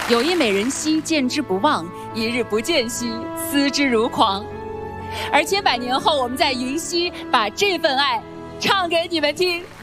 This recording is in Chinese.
有一美人兮，见之不忘；一日不见兮，思之如狂。而千百年后，我们在云溪把这份爱唱给你们听。